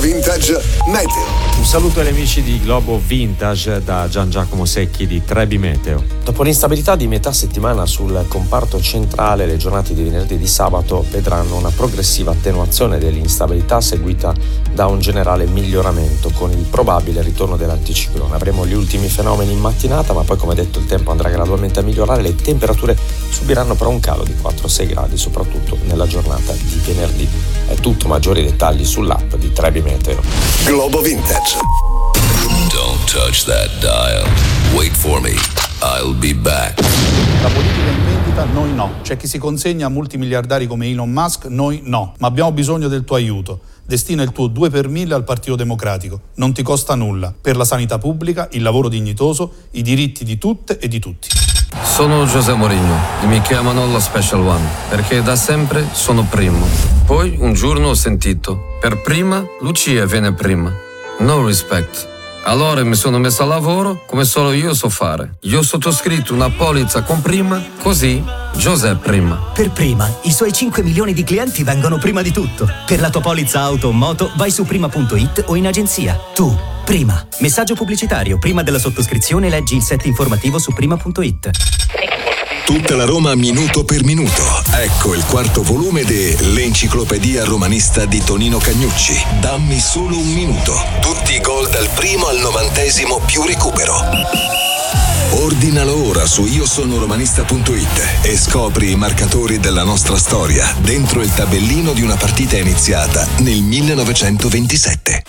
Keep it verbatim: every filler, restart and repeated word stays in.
Vintage Meteo. Un saluto agli amici di Globo Vintage da Gian Giacomo Secchi di Trebi Meteo. Dopo l'instabilità di metà settimana sul comparto centrale, le giornate di venerdì e di sabato vedranno una progressiva attenuazione dell'instabilità seguita da un generale miglioramento con il probabile ritorno dell'anticiclone. Avremo gli ultimi fenomeni in mattinata, ma poi, come detto, il tempo andrà gradualmente a migliorare. Le temperature subiranno però un calo di quattro sei gradi, soprattutto nella giornata di venerdì. È tutto, maggiori dettagli sull'app di Trebi Meteo. Globo Vintage. Don't touch that dial. Wait for me. I'll be back. La politica in vendita, noi no. C'è chi si consegna a multimiliardari come Elon Musk, noi no. Ma abbiamo bisogno del tuo aiuto. Destina il tuo due per mille al Partito Democratico. Non ti costa nulla. Per la sanità pubblica, il lavoro dignitoso, i diritti di tutte e di tutti. Sono José Mourinho e mi chiamano la Special One perché da sempre sono primo. Poi un giorno ho sentito: per prima Lucia viene prima. No respect. Allora mi sono messo a lavoro come solo io so fare. Io ho sottoscritto una polizza con prima, così José prima. Per prima, i suoi cinque milioni di clienti vengono prima di tutto. Per la tua polizza auto o moto vai su prima punto it o in agenzia. Tu, prima. Messaggio pubblicitario. Prima della sottoscrizione leggi il set informativo su prima punto it. Tutta la Roma minuto per minuto. Ecco il quarto volume dell'Enciclopedia Romanista di Tonino Cagnucci. Dammi solo un minuto. Tutti i gol dal primo al novantesimo più recupero. Ordinalo ora su io sono romanista punto it e scopri i marcatori della nostra storia dentro il tabellino di una partita iniziata nel millenovecentoventisette.